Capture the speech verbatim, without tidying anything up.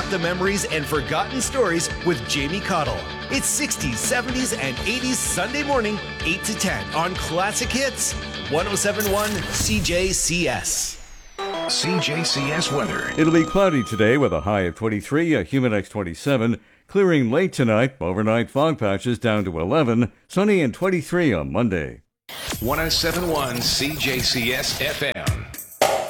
unlock the memories and forgotten stories with Jamie Cottle. It's sixties, seventies, and eighties Sunday morning, eight to ten on Classic Hits, one oh seven point one C J C S. C J C S weather. It'll be cloudy today with a high of twenty-three, a humid index twenty-seven. Clearing late tonight, overnight fog patches down to eleven. Sunny and twenty-three on Monday. one oh seven point one C J C S F M.